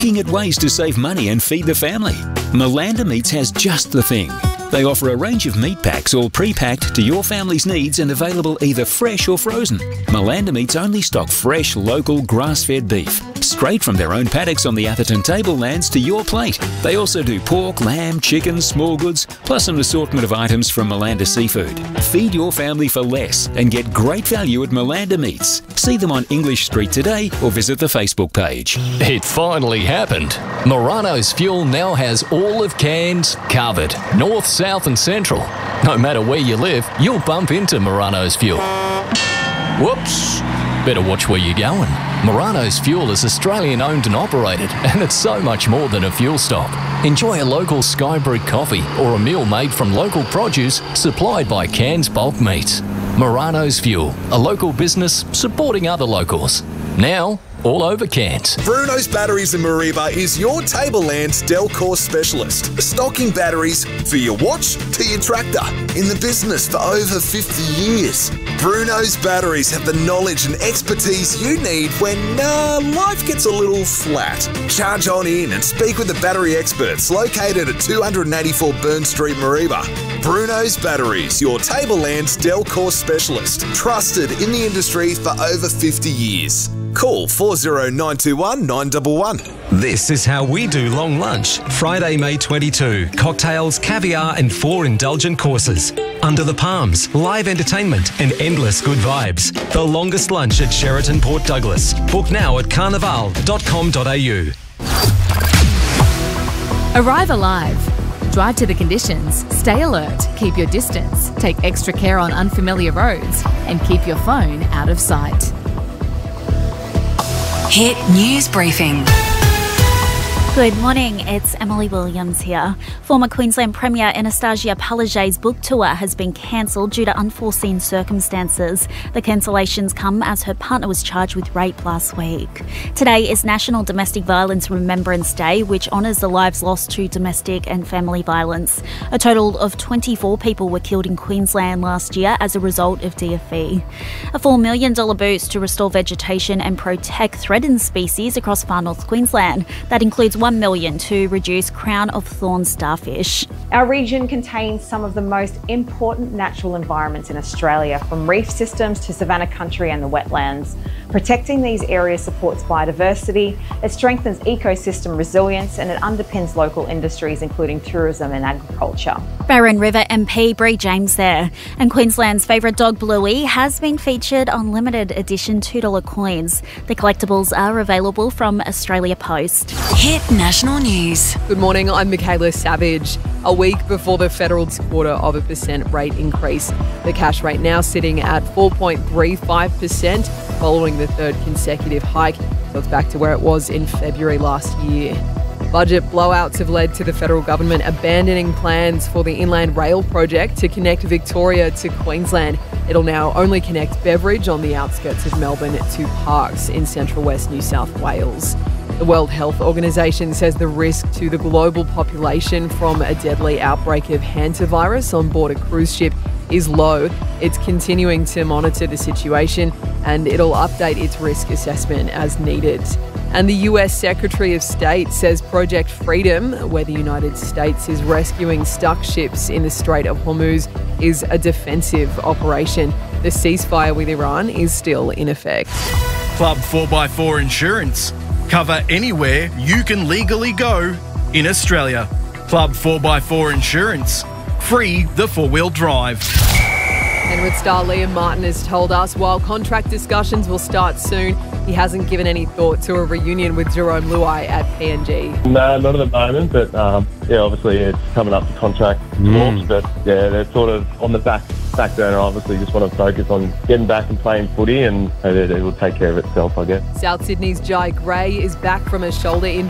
Looking at ways to save money and feed the family? Malanda Meats has just the thing. They offer a range of meat packs all pre-packed to your family's needs and available either fresh or frozen. Malanda Meats only stock fresh, local, grass-fed beef, straight from their own paddocks on the Atherton tablelands to your plate. They also do pork, lamb, chicken, small goods, plus an assortment of items from Malanda Seafood. Feed your family for less and get great value at Malanda Meats. See them on English Street today or visit the Facebook page. It finally happened. Morano's Fuel now has all of Cairns covered. North, south and central. No matter where you live, you'll bump into Morano's Fuel. Whoops! Better watch where you're going. Morano's Fuel is Australian owned and operated, and it's so much more than a fuel stop. Enjoy a local Sky brewed coffee or a meal made from local produce supplied by Cairns Bulk Meats. Morano's Fuel, a local business supporting other locals. Now, all over Cairns. Bruno's Batteries in Mareeba is your Tablelands Delcor specialist. Stocking batteries for your watch to your tractor. In the business for over 50 years. Bruno's Batteries have the knowledge and expertise you need when life gets a little flat. Charge on in and speak with the battery experts located at 284 Burn Street, Mareeba. Bruno's Batteries, your Tablelands Delcor specialist. Trusted in the industry for over 50 years. Call 40921 911. This is how we do long lunch. Friday, May 22. Cocktails, caviar and 4 indulgent courses. Under the palms, live entertainment and endless good vibes. The longest lunch at Sheraton Port Douglas. Book now at carnival.com.au. Arrive alive. Drive to the conditions, stay alert, keep your distance, take extra care on unfamiliar roads and keep your phone out of sight. Hit News Briefing. Good morning, it's Emily Williams here. Former Queensland Premier Anastasia Palaszczuk's book tour has been cancelled due to unforeseen circumstances. The cancellations come as her partner was charged with rape last week. Today is National Domestic Violence Remembrance Day, which honours the lives lost to domestic and family violence. A total of 24 people were killed in Queensland last year as a result of DFV. A $4 million boost to restore vegetation and protect threatened species across far north Queensland. That includes $1 million to reduce crown of thorns starfish. Our region contains some of the most important natural environments in Australia, from reef systems to savanna country and the wetlands. Protecting these areas supports biodiversity, it strengthens ecosystem resilience and it underpins local industries including tourism and agriculture. Barron River MP Bree James there. And Queensland's favourite dog Bluey has been featured on limited edition $2 coins. The collectibles are available from Australia Post. Hit National News. Good morning, I'm Michaela Savage. A week before the federal's 0.25% rate increase, the cash rate now sitting at 4.35% following the third consecutive hike. So it's back to where it was in February last year. Budget blowouts have led to the federal government abandoning plans for the Inland Rail project to connect Victoria to Queensland. It'll now only connect Beveridge on the outskirts of Melbourne to Parkes in central west New South Wales. The World Health Organization says the risk to the global population from a deadly outbreak of hantavirus on board a cruise ship is low. It's continuing to monitor the situation and it'll update its risk assessment as needed. And the US Secretary of State says Project Freedom, where the United States is rescuing stuck ships in the Strait of Hormuz, is a defensive operation. The ceasefire with Iran is still in effect. Club 4x4 Insurance. Cover anywhere you can legally go in Australia. Club 4x4 Insurance. Free the four-wheel drive. Penrith star Liam Martin has told us while contract discussions will start soon, he hasn't given any thought to a reunion with Jerome Luai at PNG. No, not at the moment, but obviously it's coming up to contract talks, but they're sort of on the back burner. Obviously just want to focus on getting back and playing footy and it will take care of itself, I guess. South Sydney's Jai Gray is back from a shoulder injury